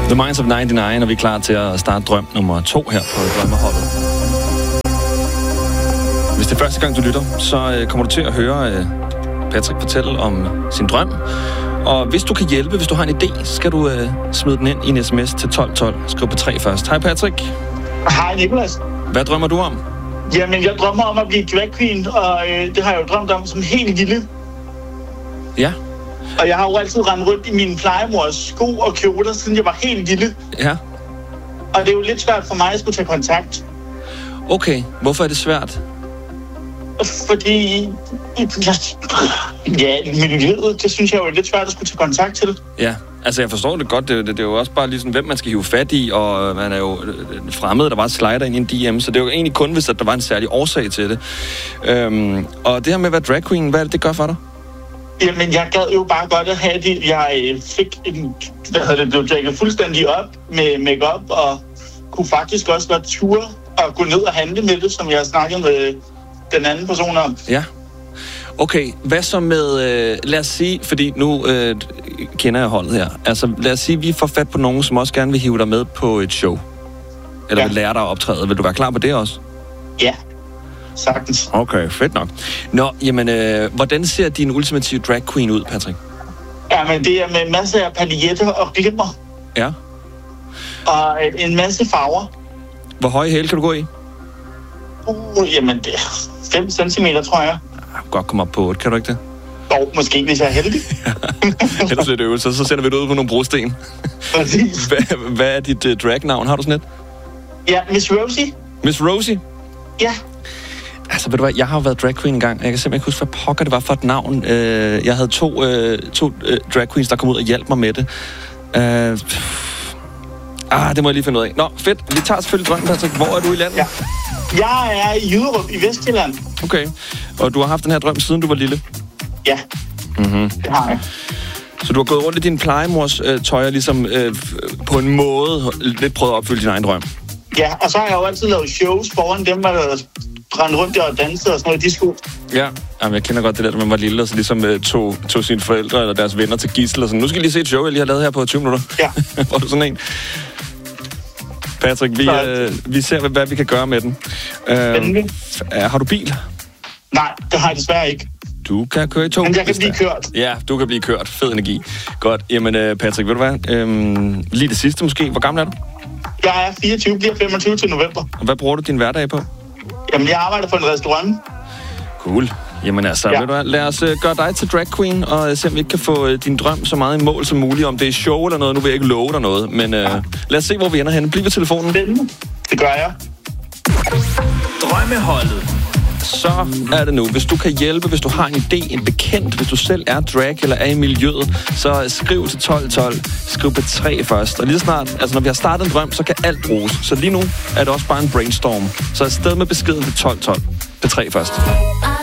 The Minds of 99, og vi er klar til at starte drøm nummer 2 her på Drømmeholdet. Hvis det er første gang, du lytter, så kommer du til at høre Patrick fortælle om sin drøm. Og hvis du kan hjælpe, hvis du har en idé, så skal du smide den ind i en sms til 1212. Skriv på 3 først. Hej Patrick. Hej Nicolas. Hvad drømmer du om? Jamen, jeg drømmer om at blive drag queen, og det har jeg jo drømt om som helt lille. Ja. Og jeg har jo altid rendt rundt i min plejemors sko og kjoler, siden jeg var helt lille. Ja. Og det er jo lidt svært for mig at skulle tage kontakt. Okay, hvorfor er det svært? Fordi miljøet, det synes jeg jo er lidt svært at skulle tage kontakt til. Ja, altså jeg forstår det godt. Det er jo også bare ligesom, hvem man skal hive fat i, og man er jo fremmed, der bare slider ind i en DM, så det er jo egentlig kun, hvis der var en særlig årsag til det. Og det her med at være drag queen, hvad er det gør for dig? Jamen, jeg gad jo bare godt at have det. Jeg fik blev dækket fuldstændig op med make-up, og kunne faktisk også godt ture og gå ned og handle med det, som jeg har snakket med den anden person om. Ja. Okay, hvad så med, lad os sige, fordi nu kender jeg holdet her. Altså, lad os sige, vi får fat på nogen, som også gerne vil hive dig med på et show. Eller vil lære dig at optræde. Vil du være klar på det også? Ja, sagtens. Okay, fedt nok. Nå, jamen, hvordan ser din ultimative drag queen ud, Patrick? Jamen, det er med masser af paljetter og glimmer. Ja. Og en masse farver. Hvor høje hæle kan du gå i? Jamen, det er 5 centimeter, tror jeg. Godt komme op på 8, kan du ikke det? Jo, måske, hvis jeg er heldig. Ellers lidt øvelse, så sender vi det ud på nogle brosten. Præcis. Hvad er dit dragnavn? Har du sådan et? Ja, Miss Rosie. Miss Rosie? Ja. Altså, ved du hvad, jeg har jo været drag queen engang. Jeg kan simpelthen ikke huske, hvad pokker det var for et navn. Jeg havde to drag queens, der kom ud og hjalp mig med det. Det må jeg lige finde ud af. Nå, fedt. Vi tager selvfølgelig drømmen, Patrick. Hvor er du i landet? Ja. Jeg er i Jyderup i Vestjylland. Okay. Og du har haft den her drøm, siden du var lille? Ja, det har jeg. Så du har gået rundt i din plejemors tøj og ligesom på en måde lidt prøvet at opfylde din egen drøm? Ja, og så har jeg jo altid lavet shows foran dem, der rendte rundt der og dansede og sådan noget i disco. Ja, jamen, jeg kender godt det der, da man var lille og så ligesom tog sine forældre eller deres venner til gidsel og sådan. Nu skal I lige se et show, jeg lige har lavet her på 20 minutter. Ja. Hvor du sådan en? Patrick, vi ser, hvad vi kan gøre med den. Har du bil? Nej, det har jeg desværre ikke. Du kan køre i tog. Men jeg kan blive kørt. Ja, du kan blive kørt. Fed energi. Godt. Jamen, Patrick, ved du hvad? Lige det sidste måske. Hvor gammel er du? Jeg er 24, bliver 25 til november. Og hvad bruger du din hverdag på? Jamen, jeg arbejder på en restaurant. Cool. Jamen altså, ved du hvad? Lad os gøre dig til drag queen, og se om vi ikke kan få din drøm så meget i mål som muligt. Om det er show eller noget, nu vil jeg ikke love dig noget. Men lad os se, hvor vi ender henne. Bliv ved telefonen. Det gør jeg. Drømmeholdet. Så er det nu. Hvis du kan hjælpe, hvis du har en idé, en bekendt, hvis du selv er drag eller er i miljøet, så skriv til 1212. Skriv på 3 først. Og lige snart, altså når vi har startet en drøm, så kan alt bruges. Så lige nu er det også bare en brainstorm. Så afsted med beskeden til 1212. På 3 først.